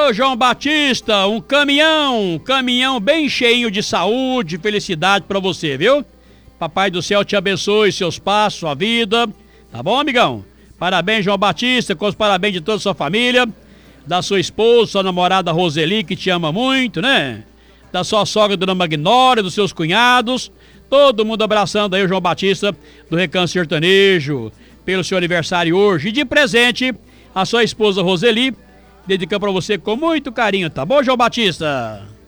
Ô, João Batista, um caminhão bem cheinho de saúde e felicidade pra você, viu? Papai do céu te abençoe seus passos, sua vida. Tá bom, amigão? Parabéns, João Batista, com os parabéns de toda a sua família, da sua esposa, sua namorada Roseli, que te ama muito, né? Da sua sogra, Dona Magnólia, dos seus cunhados, todo mundo abraçando aí o João Batista do Recanto Sertanejo, pelo seu aniversário hoje. E de presente, a sua esposa Roseli, dedicando pra você com muito carinho, tá bom, João Batista?